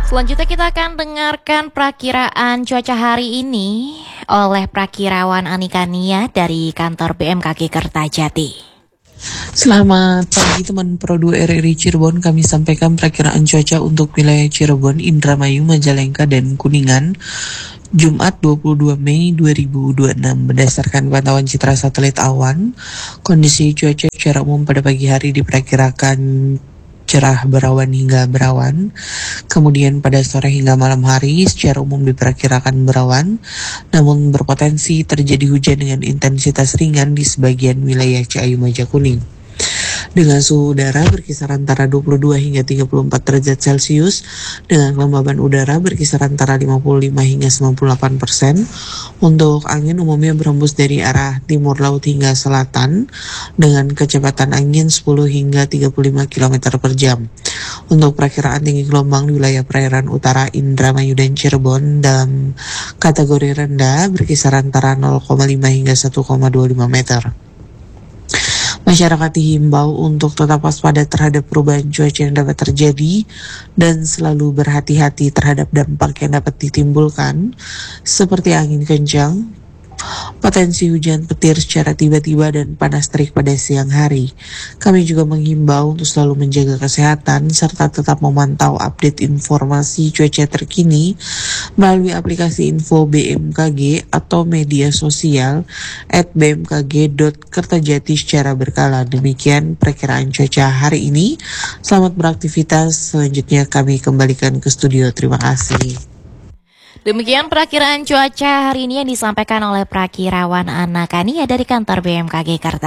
Selanjutnya kita akan dengarkan perakiraan cuaca hari ini oleh Prakirawan Anika Nia dari kantor BMKG Kertajati. Selamat pagi teman Pro 2 RRI Cirebon, kami sampaikan perakiraan cuaca untuk wilayah Cirebon, Indramayu, Majalengka, dan Kuningan Jumat 22 Mei 2026. Berdasarkan pantauan citra satelit awan, kondisi cuaca secara umum pada pagi hari diperkirakan cerah berawan hingga berawan. Kemudian pada sore hingga malam hari secara umum diperkirakan berawan, namun berpotensi terjadi hujan dengan intensitas ringan di sebagian wilayah Ciayu Majakuning. Dengan suhu udara berkisar antara 22 hingga 34 derajat Celcius, dengan kelembaban udara berkisar antara 55 hingga 98%. Untuk angin umumnya berhembus dari arah timur laut hingga selatan dengan kecepatan angin 10 hingga 35 km per jam. Untuk perakiraan tinggi gelombang di wilayah perairan utara Indramayu dan Cirebon dalam kategori rendah berkisar antara 0,5 hingga 1,25 meter. Masyarakat dihimbau untuk tetap waspada terhadap perubahan cuaca yang dapat terjadi dan selalu berhati-hati terhadap dampak yang dapat ditimbulkan seperti angin kencang, potensi hujan petir secara tiba-tiba, dan panas terik pada siang hari. Kami juga menghimbau untuk selalu menjaga kesehatan serta tetap memantau update informasi cuaca terkini melalui aplikasi info BMKG atau media sosial @bmkg.kertajati secara berkala. Demikian perkiraan cuaca hari ini. Selamat beraktivitas. Selanjutnya kami kembalikan ke studio. Terima kasih. Demikian perakiraan cuaca hari ini yang disampaikan oleh Prakirawan Anika Nia dari kantor BMKG Kertajati.